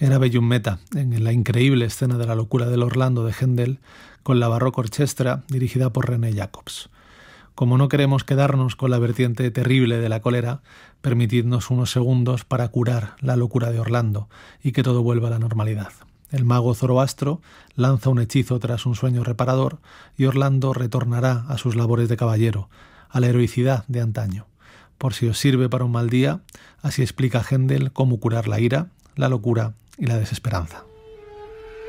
Era Bellum Meta, en la increíble escena de la locura del Orlando de Händel, con la Barroca Orchestra dirigida por René Jacobs. Como no queremos quedarnos con la vertiente terrible de la cólera, permitidnos unos segundos para curar la locura de Orlando y que todo vuelva a la normalidad. El mago Zoroastro lanza un hechizo tras un sueño reparador y Orlando retornará a sus labores de caballero, a la heroicidad de antaño. Por si os sirve para un mal día, así explica Händel cómo curar la ira, la locura y la desesperanza.